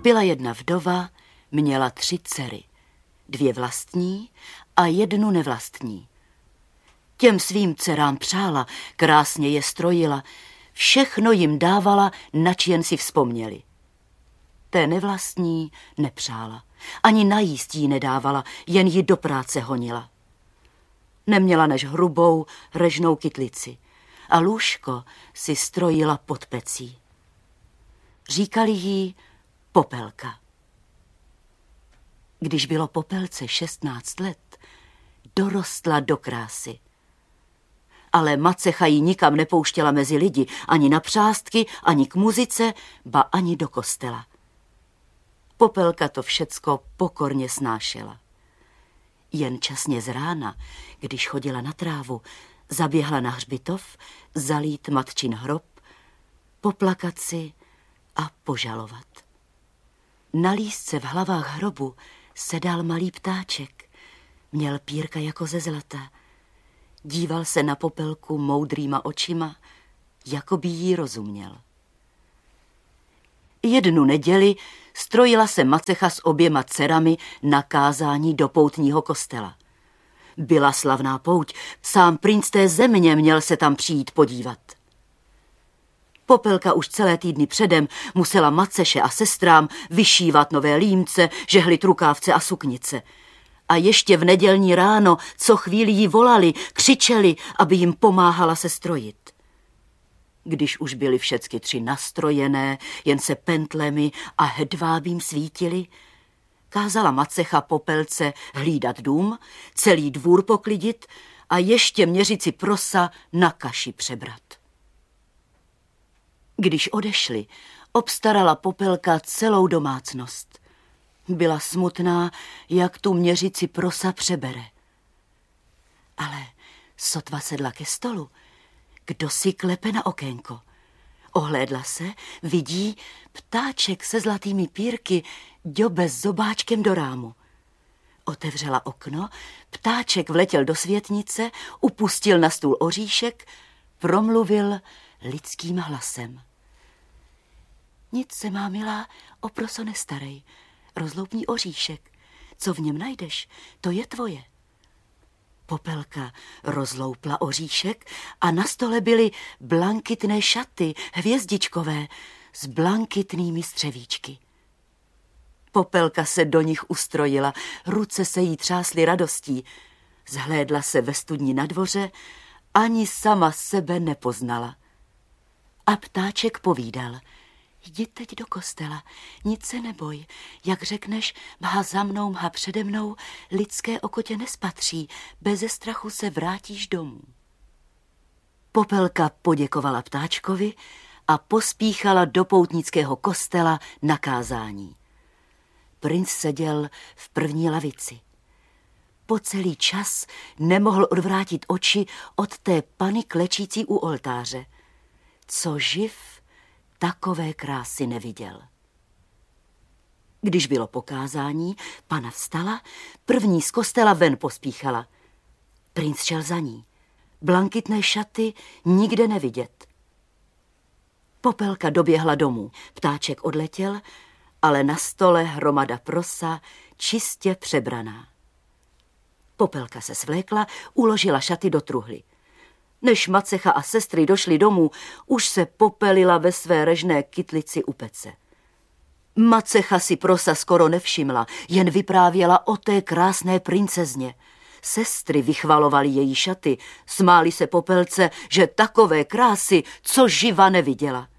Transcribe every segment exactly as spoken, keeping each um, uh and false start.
Byla jedna vdova, měla tři dcery, dvě vlastní a jednu nevlastní. Těm svým dcerám přála, krásně je strojila, všechno jim dávala, nač jen si vzpomněli. Té nevlastní nepřála, ani najíst jí nedávala, jen ji do práce honila. Neměla než hrubou, režnou kytlici a lůžko si strojila pod pecí. Říkali jí Popelka. Když bylo Popelce šestnáct let, dorostla do krásy. Ale macecha ji nikam nepouštěla mezi lidi, ani na přástky, ani k muzice, ba ani do kostela. Popelka to všecko pokorně snášela. Jen časně z rána, když chodila na trávu, zaběhla na hřbitov, zalít matčin hrob, poplakat si a požalovat. Na lístce v hlavách hrobu sedal malý ptáček, měl pírka jako ze zlata. Díval se na Popelku moudrýma očima, jako by jí rozuměl. Jednu neděli strojila se macecha s oběma dcerami na kázání do poutního kostela. Byla slavná pouť, sám princ té země měl se tam přijít podívat. Popelka už celé týdny předem musela maceše a sestrám vyšívat nové límce, žehlit rukávce a suknice. A ještě v nedělní ráno, co chvíli jí volali, křičeli, aby jim pomáhala se strojit. Když už byly všecky tři nastrojené, jen se pentlemi a hedvábím svítily, kázala macecha Popelce hlídat dům, celý dvůr poklidit a ještě měřici prosa na kaši přebrat. Když odešli, obstarala Popelka celou domácnost. Byla smutná, jak tu měřici prosa přebere. Ale sotva sedla ke stolu, kdo si klepe na okénko. Ohlédla se, vidí ptáček se zlatými pírky ďobe s zobáčkem do rámu. Otevřela okno, ptáček vletěl do světnice, upustil na stůl oříšek, promluvil lidským hlasem. Nic se, má milá, o proso nestarej. Rozloupní oříšek. Co v něm najdeš, to je tvoje. Popelka rozloupla oříšek a na stole byly blankitné šaty, hvězdičkové, s blankitnými střevíčky. Popelka se do nich ustrojila, ruce se jí třásly radostí. Zhlédla se ve studni na dvoře, ani sama sebe nepoznala. A ptáček povídal. Jdi teď do kostela, nic se neboj, jak řekneš, mha za mnou, mha přede mnou, lidské oko tě nespatří, beze strachu se vrátíš domů. Popelka poděkovala ptáčkovi a pospíchala do poutnického kostela na kázání. Princ seděl v první lavici. Po celý čas nemohl odvrátit oči od té pany klečící u oltáře. Co živ, takové krásy neviděl. Když bylo pokázání, pana vstala, první z kostela ven pospíchala. Princ šel za ní. Blankitné šaty nikde nevidět. Popelka doběhla domů. Ptáček odletěl, ale na stole hromada prosa, čistě přebraná. Popelka se svlékla, uložila šaty do truhly. Než macecha a sestry došly domů, už se popelila ve své režné kytlici u pece. Macecha si prosa skoro nevšimla, jen vyprávěla o té krásné princezně. Sestry vychvalovaly její šaty, smáli se Popelce, že takové krásy, co živa neviděla.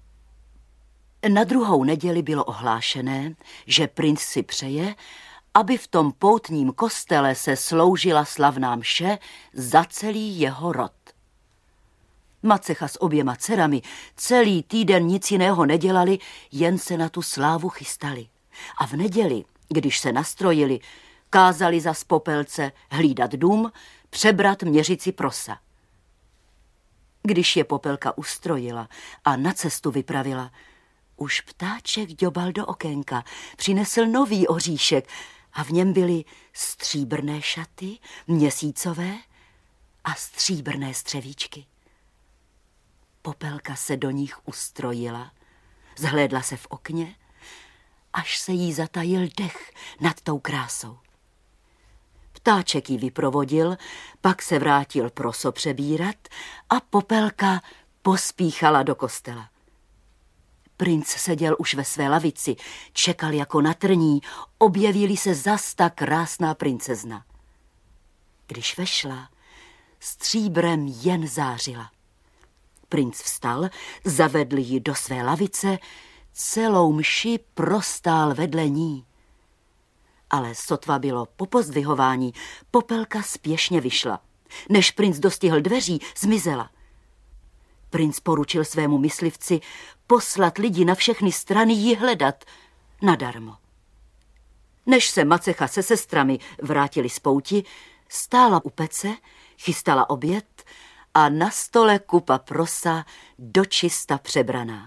Na druhou neděli bylo ohlášené, že princ si přeje, aby v tom poutním kostele se sloužila slavná mše za celý jeho rod. Macecha s oběma dcerami celý týden nic jiného nedělali, jen se na tu slávu chystali. A v neděli, když se nastrojili, kázali zas Popelce hlídat dům, přebrat měřici prosa. Když je Popelka ustrojila a na cestu vypravila, už ptáček ďobal do okénka, přinesl nový oříšek a v něm byly stříbrné šaty, měsícové a stříbrné střevíčky. Popelka se do nich ustrojila, zhlédla se v okně až se jí zatajil dech nad tou krásou. Ptáček ji vyprovodil, pak se vrátil proso přebírat a Popelka pospíchala do kostela. Princ seděl už ve své lavici, čekal jako na trní, objevili se zas ta krásná princezna. Když vešla, stříbrem jen zářila. Princ vstal, zavedl ji do své lavice, celou mši prostál vedle ní. Ale sotva bylo po pozdvihování, Popelka spěšně vyšla. Než princ dostihl dveří, zmizela. Princ poručil svému myslivci poslat lidi na všechny strany ji hledat, nadarmo. Než se Macecha se sestrami vrátili z pouti, stála u pece, chystala oběd a na stole kupa prosa dočista přebraná.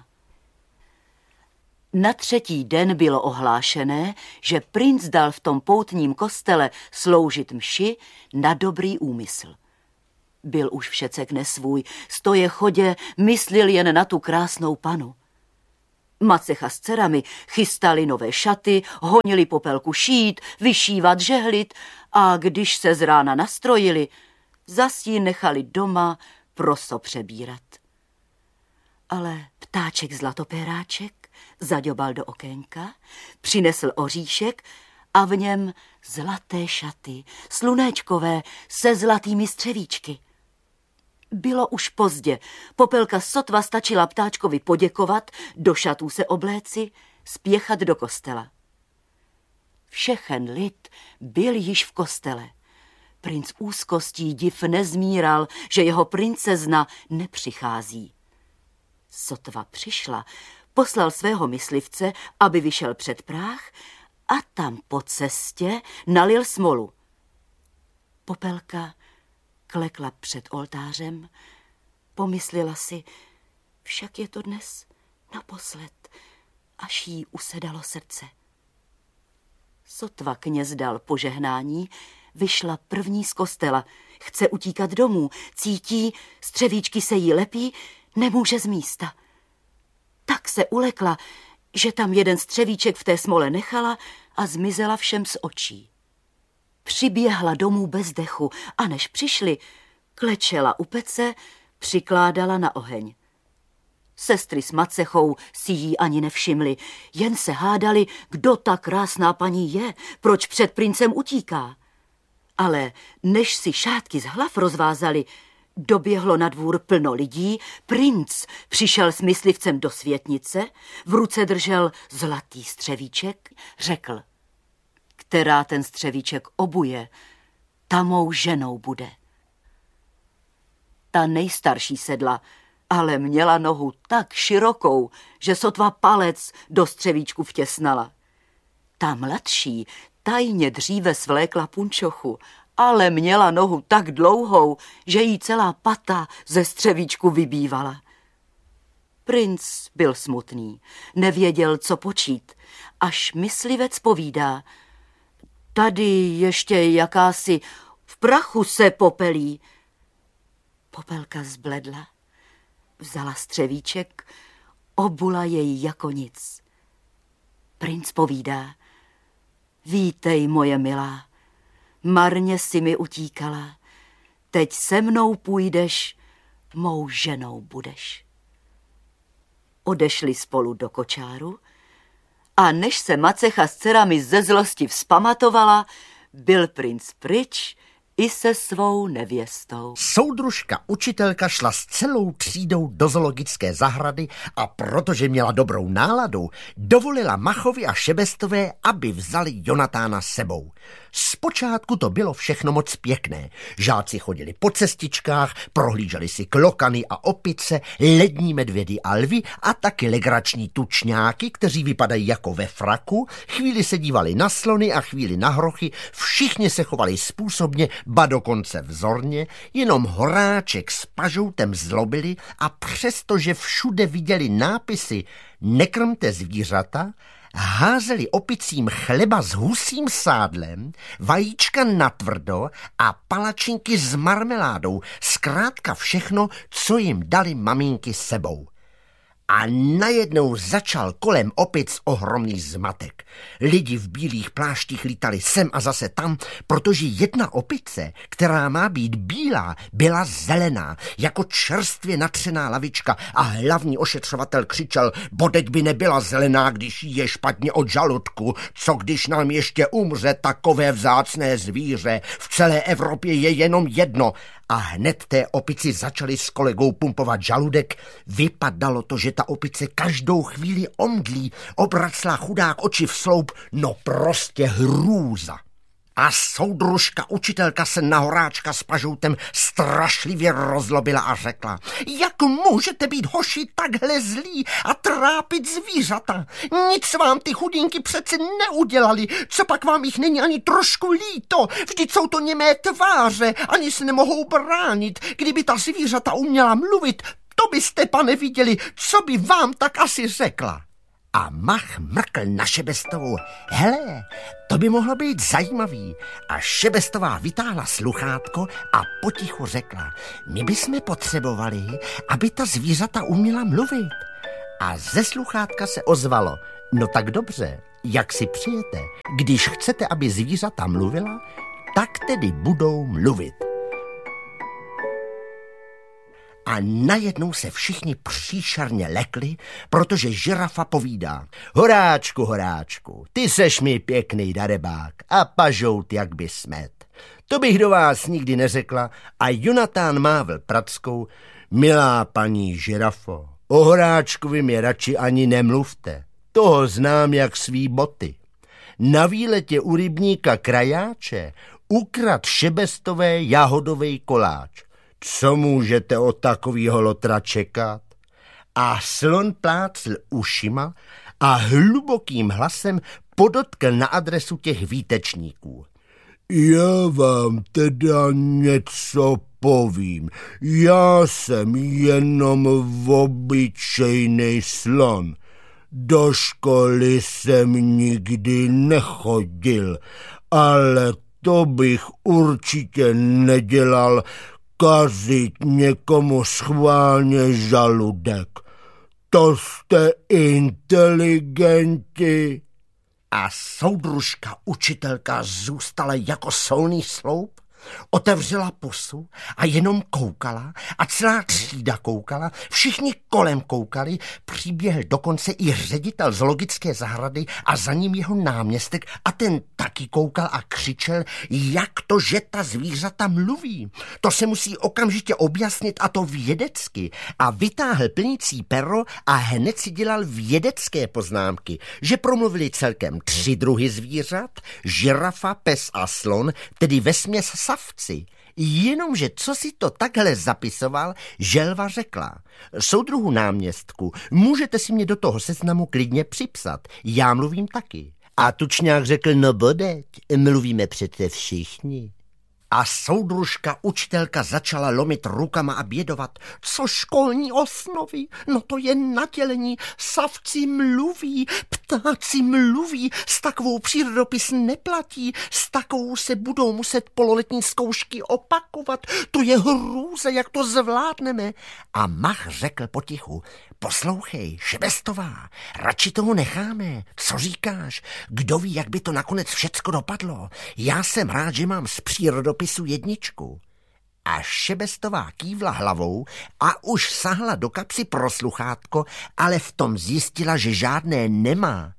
Na třetí den bylo ohlášené, že princ dal v tom poutním kostele sloužit mši na dobrý úmysl. Byl už všecek nesvůj, stoje chodě, myslil jen na tu krásnou panu. Macecha s dcerami chystali nové šaty, honili Popelku šít, vyšívat, žehlit a když se z rána nastrojili, zas ji nechali doma proso přebírat. Ale ptáček zlatopéráček zaďobal do okénka, přinesl oříšek a v něm zlaté šaty, slunéčkové se zlatými střevíčky. Bylo už pozdě, Popelka sotva stačila ptáčkovi poděkovat, do šatů se obléci, spěchat do kostela. Všechen lid byl již v kostele. Princ úzkostí div nezmíral, že jeho princezna nepřichází. Sotva přišla, poslal svého myslivce, aby vyšel před práh a tam po cestě nalil smolu. Popelka klekla před oltářem, pomyslela si, však je to dnes naposled, až jí usedalo srdce. Sotva kněz dal požehnání, vyšla první z kostela, chce utíkat domů, cítí, střevíčky se jí lepí, nemůže z místa. Tak se ulekla, že tam jeden střevíček v té smole nechala a zmizela všem z očí. Přiběhla domů bez dechu a než přišli, klečela u pece, přikládala na oheň. Sestry s Macechou si jí ani nevšimli, jen se hádali, kdo ta krásná paní je, proč před princem utíká. Ale než si šátky z hlav rozvázali, doběhlo na dvůr plno lidí, princ přišel s myslivcem do světnice, v ruce držel zlatý střevíček, řekl, která ten střevíček obuje, ta mou ženou bude. Ta nejstarší sedla, ale měla nohu tak širokou, že sotva palec do střevíčku vtěsnala. Ta mladší tajně dříve svlékla punčochu, ale měla nohu tak dlouhou, že jí celá pata ze střevíčku vybývala. Princ byl smutný, nevěděl, co počít, až myslivec povídá, tady ještě jakási v prachu se popelí. Popelka zbledla, vzala střevíček, obula jej jako nic. Princ povídá, vítej, moje milá, marně si mi utíkala, teď se mnou půjdeš, mou ženou budeš. Odešli spolu do kočáru a než se Macecha s dcerami ze zlosti vzpamatovala, byl princ pryč i se svou nevěstou. Soudružka učitelka šla s celou třídou do zoologické zahrady a protože měla dobrou náladu, dovolila Machovi a Šebestové, aby vzali Jonatána sebou. Zpočátku to bylo všechno moc pěkné. Žáci chodili po cestičkách, prohlíželi si klokany a opice, lední medvědy a lvy a taky legrační tučňáky, kteří vypadají jako ve fraku, chvíli se dívali na slony a chvíli na hrochy, všichni se chovali způsobně, ba dokonce vzorně, jenom Horáček s Pažoutem zlobili a přestože všude viděli nápisy nekrmte zvířata, házeli opicím chleba s husím sádlem, vajíčka natvrdo a palačinky s marmeládou, zkrátka všechno, co jim dali maminky sebou. A najednou začal kolem opic ohromný zmatek. Lidi v bílých pláštích lítali sem a zase tam, protože jedna opice, která má být bílá, byla zelená, jako čerstvě natřená lavička a hlavní ošetřovatel křičel, bodeď by nebyla zelená, když jí je špatně od žaludku, co když nám ještě umře takové vzácné zvíře, v celé Evropě je jenom jedno. A hned té opici začali s kolegou pumpovat žaludek. Vypadalo to, že ta opice každou chvíli omdlí, obracla chudák oči v sloup, no prostě hrůza. A soudružka učitelka se na Horáčka s Pažoutem strašlivě rozlobila a řekla, jak můžete být hoši takhle zlí a trápit zvířata? Nic vám ty chudinky přece neudělali, co pak vám jich není ani trošku líto, vždyť jsou to němé tváře, ani se nemohou bránit. Kdyby ta zvířata uměla mluvit, to byste, pane, viděli, co by vám tak asi řekla. A Mach mrkl na Šebestovou. Hele, to by mohlo být zajímavý. A Šebestová vytáhla sluchátko a potichu řekla, my bychom potřebovali, aby ta zvířata uměla mluvit. A ze sluchátka se ozvalo, no tak dobře, jak si přijete. Když chcete, aby zvířata mluvila, tak tedy budou mluvit. A najednou se všichni příšerně lekli, protože žirafa povídá. Horáčku, Horáčku, ty seš mi pěkný darebák a Pažout jak by smet. To bych do vás nikdy neřekla a Jonatán mávl prackou. Milá paní žirafo, o Horáčkovi mi radši ani nemluvte. Toho znám jak svý boty. Na výletě u rybníka Krajáče ukrad Šebestové jahodovej koláč. Co můžete od takovýho lotra čekat? A slon plácl ušima a hlubokým hlasem podotkl na adresu těch výtečníků. Já vám teda něco povím. Já jsem jenom obyčejnej slon. Do školy jsem nikdy nechodil, ale to bych určitě nedělal, kazit někomu schválně žaludek. To jste inteligenti. A soudružka učitelka zůstala jako solný sloup, otevřela pusu a jenom koukala a celá třída koukala, všichni kolem koukali, přiběhl dokonce i ředitel zoologické zahrady a za ním jeho náměstek a ten taky koukal a křičel, jak to, že ta zvířata mluví. To se musí okamžitě objasnit a to vědecky. A vytáhl plnící pero a hned si dělal vědecké poznámky, že promluvili celkem tři druhy zvířat, žirafa, pes a slon, tedy vesměs savci. Jenomže co si to takhle zapisoval, želva řekla. Soudruhu náměstku, můžete si mě do toho seznamu klidně připsat, já mluvím taky. A tučňák řekl, no bodeď, mluvíme přece všichni. A soudružka učitelka začala lomit rukama a bědovat. Co školní osnovy? No to je nadělení. Savci mluví, ptáci mluví, s takovou přírodopis neplatí, s takovou se budou muset pololetní zkoušky opakovat. To je hrůza, jak to zvládneme. A Mach řekl potichu, poslouchej, Šebestová, radši tomu necháme. Co říkáš? Kdo ví, jak by to nakonec všecko dopadlo? Já jsem rád, že mám z přírodopisu jedničku. A Šebestová kývla hlavou a už sahla do kapsy pro sluchátko, ale v tom zjistila, že žádné nemá.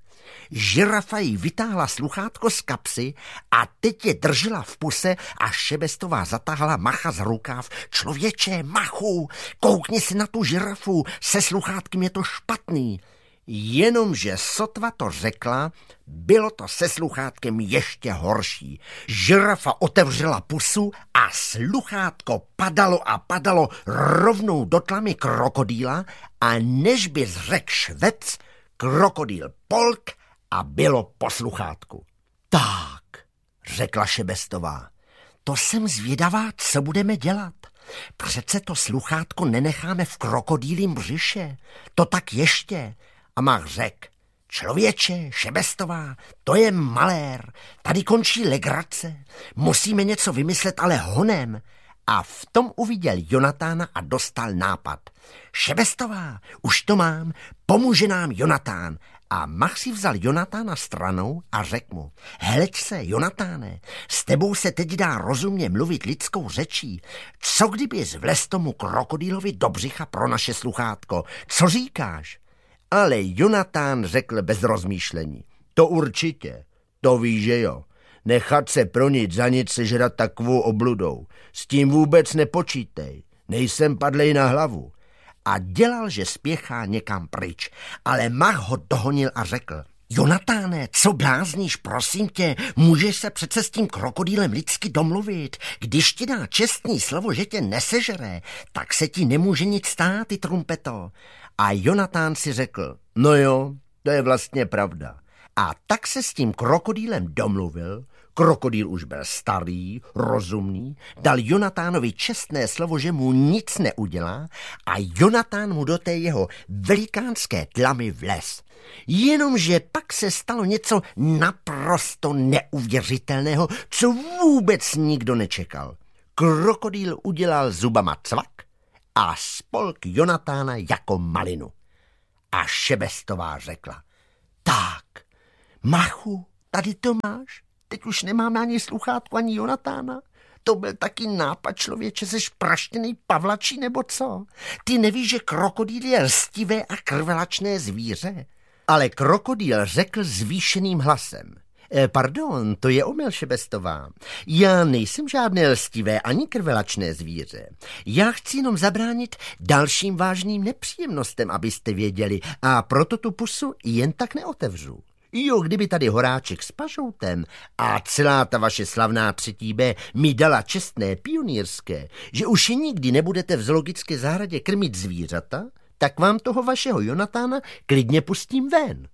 Žirafa jí vytáhla sluchátko z kapsy a teď je držela v puse a Šebestová zatáhla Macha z rukáv. Člověče, Machu, koukni si na tu žirafu, se sluchátkem je to špatný. Jenomže sotva to řekla, bylo to se sluchátkem ještě horší. Žirafa otevřela pusu a sluchátko padalo a padalo rovnou do tlamy krokodýla a než by zřekl švec, krokodýl polk a bylo po sluchátku. Tak, řekla Šebestová, to jsem zvědavá, co budeme dělat. Přece to sluchátko nenecháme v krokodýlím břiše, to tak ještě. A Mach řekl, člověče, Šebestová, to je malér, tady končí legrace, musíme něco vymyslet, ale honem. A v tom uviděl Jonatána a dostal nápad. Šebestová, už to mám, pomůže nám Jonatán. A Mach si vzal Jonatána stranou a řekl mu, hleď se, Jonatáne, s tebou se teď dá rozumně mluvit lidskou řečí. Co kdybys vlez tomu krokodýlovi do břicha pro naše sluchátko? Co říkáš? Ale Jonatán řekl bez rozmýšlení, to určitě, to víš, že jo. Nechat se pro nic za nic sežrat takovou obludou. S tím vůbec nepočítej, nejsem padlej na hlavu. A dělal, že spěchá někam pryč, ale Mach ho dohonil a řekl, Jonatáne, co blázníš, prosím tě, můžeš se přece s tím krokodýlem lidsky domluvit. Když ti dá čestný slovo, že tě nesežere, tak se ti nemůže nic stát, ty trumpeto. A Jonatán si řekl, no jo, to je vlastně pravda. A tak se s tím krokodýlem domluvil. Krokodýl už byl starý, rozumný, dal Jonatánovi čestné slovo, že mu nic neudělá a Jonatán mu do té jeho velikánské tlamy vlez. Jenomže pak se stalo něco naprosto neuvěřitelného, co vůbec nikdo nečekal. Krokodýl udělal zubama cvak a spolk Jonatána jako malinu. A Šebestová řekla, tak, Machu, tady to máš. Teď už nemáme ani sluchátku, ani Jonatána. To byl taky nápad, člověče, seš praštěnej pavlačí nebo co? Ty nevíš, že krokodýl je lstivé a krvelačné zvíře? Ale krokodýl řekl zvýšeným hlasem. E, pardon, to je omyl, Šebestová. Já nejsem žádné lstivé ani krvelačné zvíře. Já chci jenom zabránit dalším vážným nepříjemnostem, abyste věděli, a proto tu pusu jen tak neotevřu. Jo, kdyby tady Horáček s Pažoutem a celá ta vaše slavná třetí B mi dala čestné pionýrské, že už nikdy nebudete v zoologické zahradě krmit zvířata, tak vám toho vašeho Jonatána klidně pustím ven.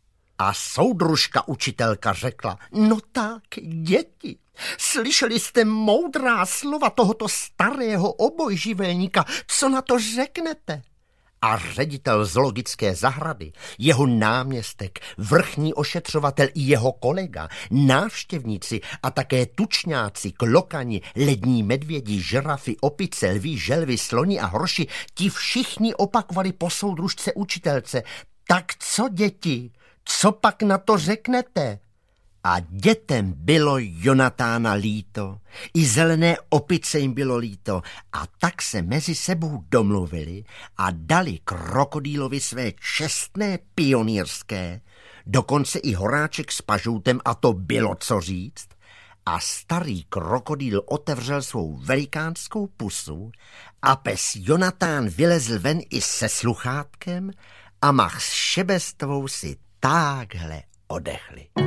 A soudružka učitelka řekla, no tak, děti, slyšeli jste moudrá slova tohoto starého obojživelníka, co na to řeknete? A ředitel zoologické zahrady, jeho náměstek, vrchní ošetřovatel i jeho kolega, návštěvníci a také tučňáci, klokani, lední medvědi, žirafy, opice, lví, želvy, sloni a hroši, ti všichni opakovali po soudružce učitelce. Tak co, děti, co pak na to řeknete? A dětem bylo Jonatána líto, i zelené opice jim bylo líto, a tak se mezi sebou domluvili a dali krokodýlovi své čestné pionýrské, dokonce i Horáček s Pažoutem, a to bylo co říct, a starý krokodýl otevřel svou velikánskou pusu a pes Jonatán vylezl ven i se sluchátkem a Mach s Šebestovou si táhle odechli.